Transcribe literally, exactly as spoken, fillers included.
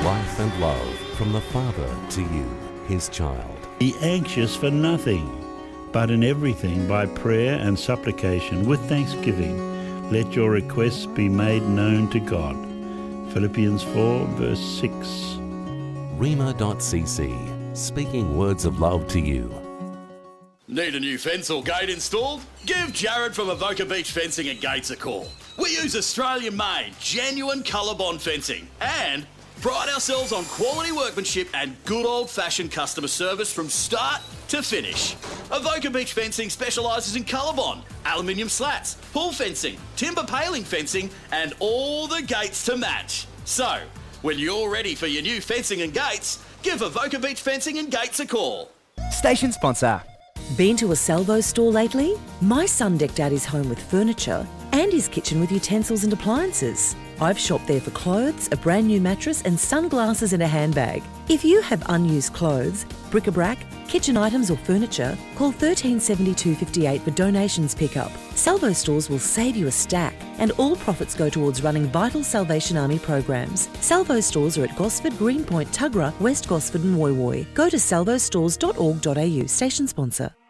life and love from the Father to you, his child. Be anxious for nothing, but in everything by prayer and supplication with thanksgiving, let your requests be made known to God. Philippians four verse six. Rhema dot c c, speaking words of love to you. Need a new fence or gate installed? Give Jared from Avoca Beach Fencing and Gates a call. We use Australian-made, genuine ColourBond fencing and pride ourselves on quality workmanship and good old-fashioned customer service from start to finish. Avoca Beach Fencing specialises in ColourBond, aluminium slats, pool fencing, timber paling fencing and all the gates to match. So, when you're ready for your new fencing and gates, give Avoca Beach Fencing and Gates a call. Station sponsor. Been to a Salvo store lately? My son decked out his home with furniture and his kitchen with utensils and appliances. I've shopped there for clothes, a brand new mattress and sunglasses and a handbag. If you have unused clothes, bric-a-brac, kitchen items or furniture, call thirteen seventy-two fifty-eight for donations pickup. Salvo stores will save you a stack and all profits go towards running vital Salvation Army programs. Salvo stores are at Gosford, Greenpoint, Tuggerah, West Gosford and Woy Woy. Go to salvo stores dot org dot a u, station sponsor.